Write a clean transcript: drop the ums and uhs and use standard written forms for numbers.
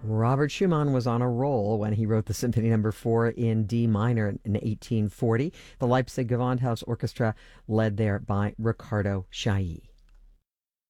Robert Schumann was on a roll when he wrote the Symphony Number 4 in D minor in 1840. The Leipzig Gewandhaus Orchestra, led there by Ricardo Chailly.